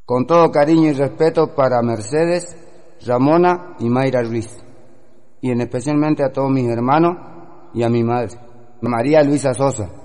Con todo cariño y respeto para Mercedes, Ramona y Mayra Ruiz, y en especialmente a todos mis hermanos y a mi madre, María Luisa Sosa.